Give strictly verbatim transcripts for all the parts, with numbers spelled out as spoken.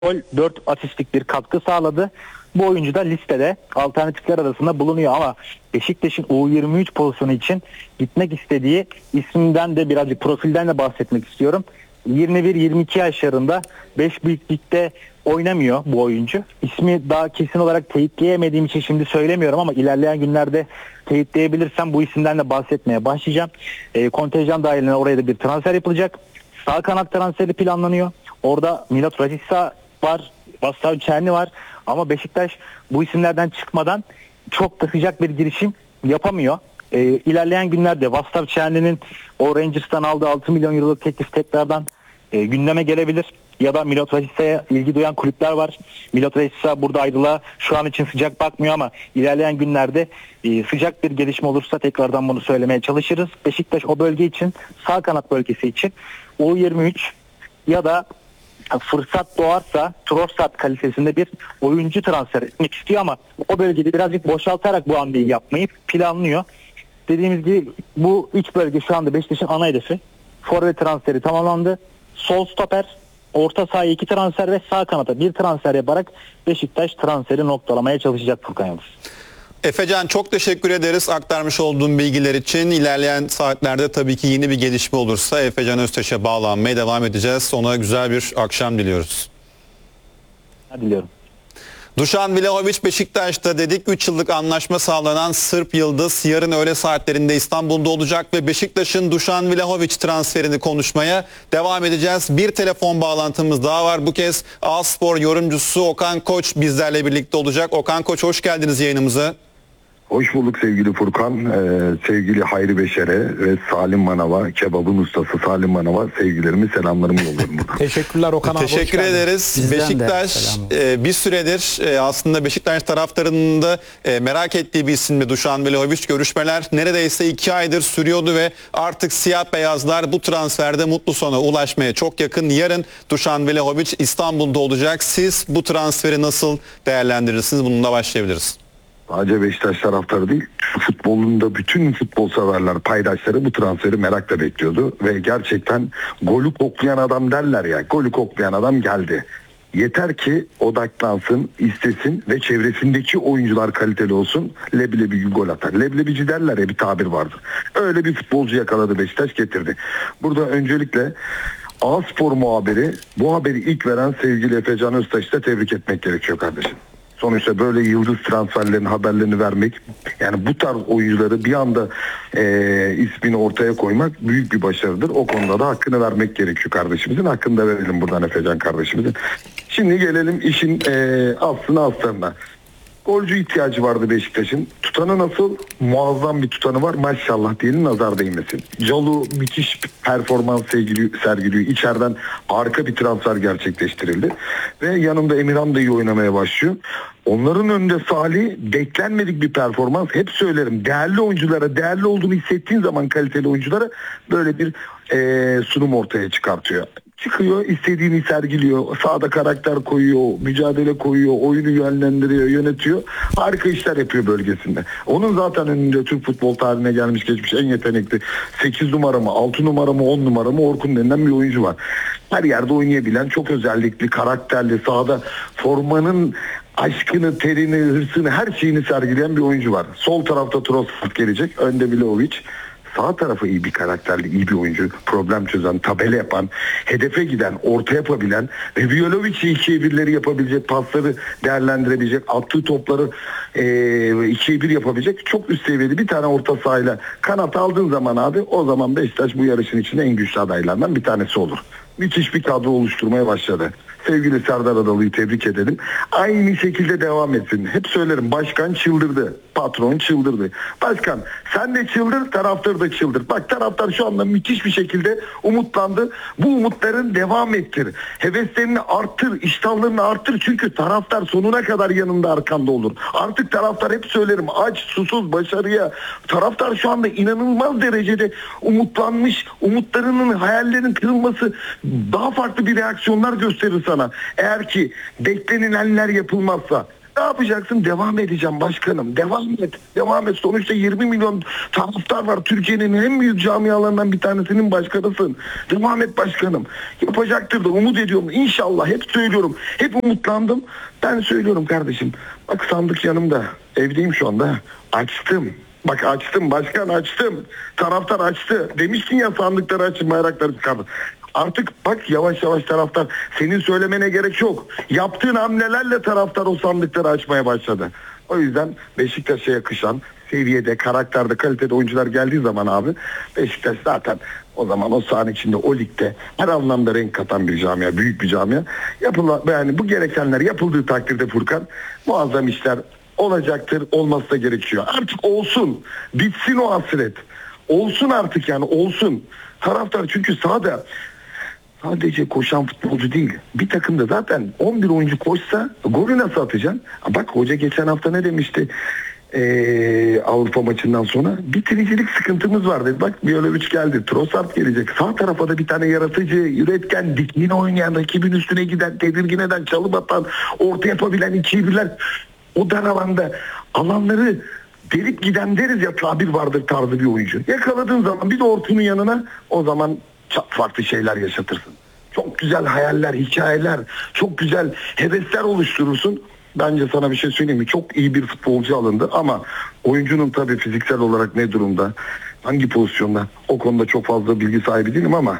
gol, dört asistlik bir katkı sağladı. Bu oyuncu da listede alternatifler arasında bulunuyor ama Beşiktaş'ın U yirmi üç pozisyonu için gitmek istediği isminden de birazcık profilden de bahsetmek istiyorum. yirmi bir yirmi iki yaşlarında beş büyük ligde oynamıyor bu oyuncu. İsmi daha kesin olarak teyitleyemediğim için şimdi söylemiyorum ama ilerleyen günlerde teyitleyebilirsem bu isimden de bahsetmeye başlayacağım. E, kontenjan dahilinde oraya da bir transfer yapılacak. Sağ kanat transferi planlanıyor. Orada Milot Rashica var, Vaslav Černi var ama Beşiktaş bu isimlerden çıkmadan çok da sıcak bir girişim yapamıyor. Ee, ilerleyen günlerde Vaslav Černi'nin o Rangers'tan aldığı altı milyon euroluk teklif tekrardan e, gündeme gelebilir. Ya da Milot Rashica'ya ilgi duyan kulüpler var. Milot Rashica burada ayrılığa şu an için sıcak bakmıyor ama ilerleyen günlerde e, sıcak bir gelişme olursa tekrardan bunu söylemeye çalışırız. Beşiktaş o bölge için, sağ kanat bölgesi için U yirmi üç ya da fırsat doğarsa Trossard kalitesinde bir oyuncu transfer etmek istiyor ama o bölgede birazcık boşaltarak bu hamleyi yapmayı planlıyor. Dediğimiz gibi bu üç bölge şu anda Beşiktaş'ın ana hedefi. Forvet transferi tamamlandı. Sol stoper, orta sahaya iki transfer ve sağ kanata bir transfer yaparak Beşiktaş transferi noktalamaya çalışacak Furkan Yıldız. Efecan, çok teşekkür ederiz aktarmış olduğum bilgiler için. İlerleyen saatlerde tabii ki yeni bir gelişme olursa Efecan Öztaş'a bağlanmaya devam edeceğiz. Ona güzel bir akşam diliyoruz. Diliyorum. Dušan Vlahović Beşiktaş'ta dedik. üç yıllık anlaşma sağlanan Sırp Yıldız yarın öğle saatlerinde İstanbul'da olacak ve Beşiktaş'ın Dušan Vlahović transferini konuşmaya devam edeceğiz. Bir telefon bağlantımız daha var. Bu kez A-Spor yorumcusu Okan Koç bizlerle birlikte olacak. Okan Koç, hoş geldiniz yayınımıza. Hoş bulduk sevgili Furkan, ee, sevgili Hayri Beşer'e ve Salim Manav'a, kebabın ustası Salim Manav'a sevgilerimi, selamlarımı yolluyorum buradan. Teşekkürler Okan abi. Teşekkür ederiz. Bizden Beşiktaş e, bir süredir e, aslında Beşiktaş taraftarının da e, merak ettiği bir isimdi Dušan Vlahović. Görüşmeler neredeyse iki aydır sürüyordu ve artık siyah beyazlar bu transferde mutlu sona ulaşmaya çok yakın. Yarın Dušan Vlahović İstanbul'da olacak. Siz bu transferi nasıl değerlendirirsiniz? Bununla başlayabiliriz. Sadece Beşiktaş taraftarı değil, futbolunda bütün futbol severler, paydaşları bu transferi merakla bekliyordu. Ve gerçekten golü koklayan adam derler ya, golü koklayan adam geldi. Yeter ki odaklansın, istesin ve çevresindeki oyuncular kaliteli olsun, leblebi bir gol atar. Leblebici derler ya, bir tabir vardır. Öyle bir futbolcu yakaladı Beşiktaş, getirdi. Burada öncelikle A-Spor muhabiri, bu haberi ilk veren sevgili Efecan Öztaş'ı da tebrik etmek gerekiyor kardeşim. Sonuçta böyle yıldız transferlerin haberlerini vermek, yani bu tarz oyuncuları bir anda e, ismini ortaya koymak büyük bir başarıdır. O konuda da hakkını vermek gerekiyor kardeşimizin. Hakkını da verelim buradan Efecan kardeşimizin. Şimdi gelelim işin e, aslına aslına. Golcü ihtiyacı vardı Beşiktaş'ın. Tutanı nasıl? Muazzam bir tutanı var. Maşallah diyelim, nazar değmesin. Calu müthiş bir performans sergiliyor. İçeriden harika bir transfer gerçekleştirildi. Ve yanında Emirhan da iyi oynamaya başlıyor. Onların önünde Salih, beklenmedik bir performans. Hep söylerim, değerli oyunculara, değerli olduğunu hissettiğin zaman kaliteli oyunculara böyle bir e, sunum ortaya çıkartıyor. Çıkıyor, istediğini sergiliyor, sahada karakter koyuyor, mücadele koyuyor, oyunu yönlendiriyor, yönetiyor. Harika işler yapıyor bölgesinde. Onun zaten önünde Türk futbol tarihine gelmiş geçmiş en yetenekli sekiz numara mı, altı numara mı, on numara mı Orkun denilen bir oyuncu var. Her yerde oynayabilen, çok özellikli, karakterli, sahada formanın aşkını, terini, hırsını, her şeyini sergileyen bir oyuncu var. Sol tarafta Trossard gelecek, önde Vlahović. Sağ tarafı iyi bir karakterli, iyi bir oyuncu. Problem çözen, tabela yapan, hedefe giden, orta yapabilen ve Vlahovic'i ikiye birleri yapabilecek, pasları değerlendirebilecek, attığı topları e, ikiye bir yapabilecek çok üst seviyeli bir tane orta sahayla kanat aldığın zaman abi, o zaman Beşiktaş bu yarışın içinde en güçlü adaylardan bir tanesi olur. Müthiş bir kadro oluşturmaya başladı. Sevgili Serdar Adalı'yı tebrik edelim. Aynı şekilde devam etsin. Hep söylerim, başkan çıldırdı. Patron çıldırdı. Başkan sen de çıldır, taraftar da çıldır. Bak, taraftar şu anda müthiş bir şekilde umutlandı. Bu umutların devam ettir. Heveslerini arttır, iştahlarını arttır. Çünkü taraftar sonuna kadar yanında, arkanda olur. Artık taraftar, hep söylerim, aç, susuz başarıya. Taraftar şu anda inanılmaz derecede umutlanmış. Umutlarının, hayallerinin kırılması daha farklı bir reaksiyonlar gösterir sana. Eğer ki beklenilenler yapılmazsa. Ne yapacaksın? Devam edeceğim başkanım. Devam et. Devam et. Sonuçta yirmi milyon taraftar var. Türkiye'nin en büyük camialarından bir tanesinin başkanısın. Devam et başkanım. Yapacaktır da umut ediyorum. İnşallah. Hep söylüyorum. Hep umutlandım. Ben söylüyorum kardeşim. Bak sandık yanımda. Evdeyim şu anda. Açtım. Bak açtım başkan açtım. Taraftar açtı. Demiştin ya sandıkları açın bayrakları çıkardı. Artık bak yavaş yavaş taraftar, senin söylemene gerek yok. Yaptığın hamlelerle taraftar o sandıkları açmaya başladı. O yüzden Beşiktaş'a yakışan seviyede, karakterde, kalitede oyuncular geldiği zaman abi Beşiktaş zaten o zaman o sahanın içinde, o ligde her anlamda renk katan bir camia, büyük bir camia. Yapılan, yani bu gerekenler yapıldığı takdirde Furkan muazzam işler olacaktır, olması da gerekiyor. Artık olsun, bitsin o hasret. Olsun artık, yani olsun. Taraftar çünkü sahada sadece koşan futbolcu değil. Bir takımda zaten on bir oyuncu koşsa golü nasıl atacaksın? Bak hoca geçen hafta ne demişti ee, Avrupa maçından sonra? Bitiricilik sıkıntımız var dedi. Bak Bialovic geldi. Trossard gelecek. Sağ tarafa da bir tane yaratıcı, üretken, dikliğine oynayan, rakibin üstüne giden, tedirgin eden, çalım atan, orta yapabilen, ikiyi bilen, o dar alanda alanları delip giden deriz ya, tabir vardır tarzı bir oyuncu. Yakaladığın zaman bir de Orkun'un yanına, o zaman çok farklı şeyler yaşatırsın. Çok güzel hayaller, hikayeler, çok güzel hevesler oluşturursun. Bence sana bir şey söyleyeyim mi? Çok iyi bir futbolcu alındı ama oyuncunun tabii fiziksel olarak ne durumda, hangi pozisyonda, o konuda çok fazla bilgi sahibi değilim ama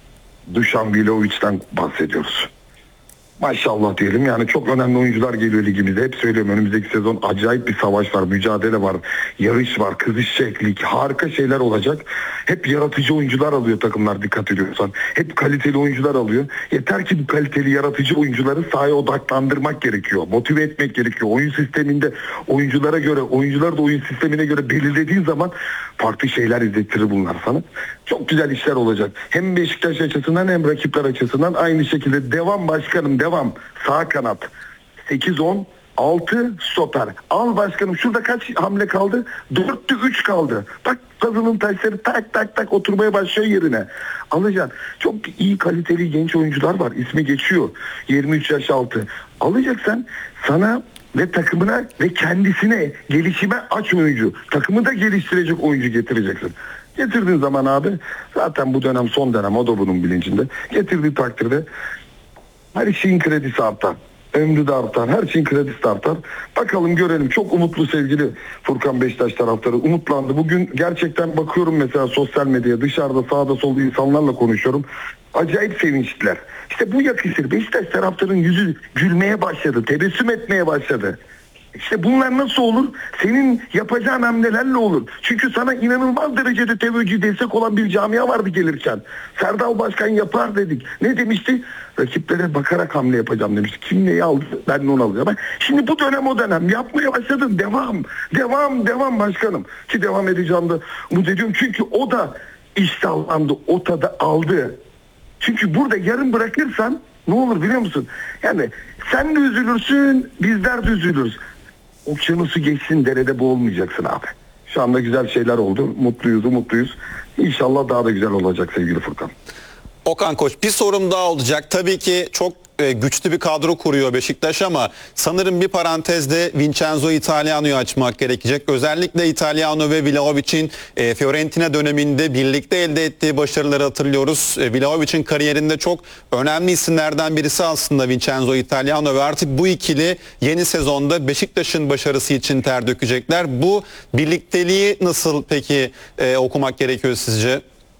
Dušan Vlahovic'den bahsediyoruz. Maşallah diyelim, yani çok önemli oyuncular geliyor ligimize. Hep söylüyorum, önümüzdeki sezon acayip bir savaş var, mücadele var, yarış var, kızışacak lig, harika şeyler olacak. Hep yaratıcı oyuncular alıyor takımlar, dikkat ediyorsan. Hep kaliteli oyuncular alıyor. Yeter ki bu kaliteli yaratıcı oyuncuları sahaya odaklandırmak gerekiyor. Motive etmek gerekiyor. Oyun sisteminde oyunculara göre, oyuncular da oyun sistemine göre belirlediğin zaman farklı şeyler izlettirir bunlar sana. Çok güzel işler olacak. Hem Beşiktaş açısından hem rakipler açısından aynı şekilde devam başkanım, devam. Sağ kanat sekiz on altı stoper. Al başkanım, şurada kaç hamle kaldı? dörtte üç kaldı. Bak puzzle'ın taşları tak tak tak oturmaya başlıyor yerine. Alacaksın. Çok iyi kaliteli genç oyuncular var. İsmi geçiyor. yirmi üç yaş altı. Alacaksan sana ve takımına ve kendisine gelişime aç oyuncu. Takımı da geliştirecek oyuncu getireceksin. Getirdiğin zaman abi zaten bu dönem son dönem, o da bunun bilincinde. Getirdiği takdirde her şeyin kredisi artar. Ömrü de artar. Her şeyin kredisi de artar. Bakalım görelim. Çok umutlu sevgili Furkan Beşiktaş taraftarı. Umutlandı. Bugün gerçekten bakıyorum mesela sosyal medyaya, dışarıda sağda solda insanlarla konuşuyorum. Acayip sevinçliler. İşte bu yakışır. Beşiktaş taraftarının yüzü gülmeye başladı. Tebessüm etmeye başladı. İşte bunlar nasıl olur? Senin yapacağın hamlelerle olur. Çünkü sana inanılmaz derecede teveccüh, destek olan bir camia vardı gelirken. Serdal Başkan yapar dedik. Ne demişti? Rakiplere bakarak hamle yapacağım demişti. Kim neyi aldı? Ben de onu alacağım. Şimdi bu dönem o dönem. Yapmaya başladın. Devam. Devam. Devam başkanım. Ki devam edeceğim de umut ediyorum. Çünkü o da iştahlandı. O tadı aldı. Çünkü burada yarım bırakırsan ne olur biliyor musun? Yani sen de üzülürsün, bizler de üzülürüz. Okyanusu geçsin, derede boğulmayacaksın abi. Şu anda güzel şeyler oldu. Mutluyuz, umutluyuz. İnşallah daha da güzel olacak sevgili Furkan. Okan Koç, bir sorum daha olacak. Tabii ki çok e, güçlü bir kadro kuruyor Beşiktaş ama sanırım bir parantezde Vincenzo Italiano'yu açmak gerekecek. Özellikle Italiano ve Vlahovic'in e, Fiorentina döneminde birlikte elde ettiği başarıları hatırlıyoruz. E, Vlahovic'in kariyerinde çok önemli isimlerden birisi aslında Vincenzo Italiano ve artık bu ikili yeni sezonda Beşiktaş'ın başarısı için ter dökecekler. Bu birlikteliği nasıl peki e, okumak gerekiyor sizce?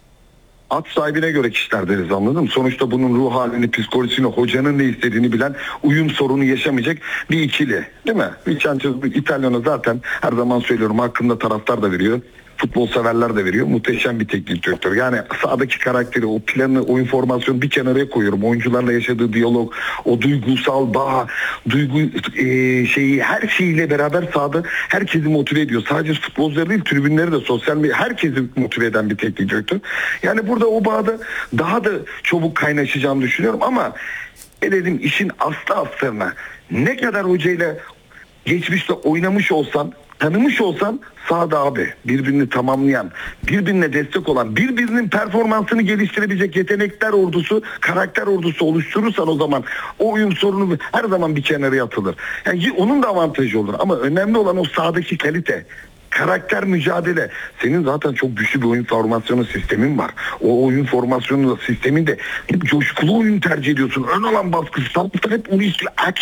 At sahibine göre kişiler deriz, anladın mı? Sonuçta bunun ruh halini, psikolojisini, hocanın ne istediğini bilen, uyum sorunu yaşamayacak bir ikili. Değil mi? Vincenzo İtalyan'a zaten her zaman söylüyorum, hakkında taraftar da veriyor. Futbol severler de veriyor. Muhteşem bir teknik direktör. Yani sahadaki karakteri, o planı, o informasyonu bir kenara koyuyorum. Oyuncularla yaşadığı diyalog, o duygusal bağ, duygu e, şeyi, her şeyiyle beraber sahada herkesi motive ediyor. Sadece futbolcuları değil, tribünleri de, sosyal medya, herkesi motive eden bir teknik direktör. Yani burada o bağda daha da çabuk kaynaşacağını düşünüyorum ama ne dedim, işin aslı aslarına ne kadar hocayla geçmişte oynamış olsan tanımış olsan sahada abi birbirini tamamlayan, birbirine destek olan, birbirinin performansını geliştirebilecek yetenekler ordusu, karakter ordusu oluşturursan o zaman o uyum sorunu her zaman bir kenara atılır. Yani onun da avantajı olur ama önemli olan o sahadaki kalite. Karakter, mücadele. Senin zaten çok güçlü bir oyun formasyonu sistemin var. O oyun formasyonu da sisteminde hep coşkulu oyun tercih ediyorsun. Ön alan baskısı. Hep onu istiyor.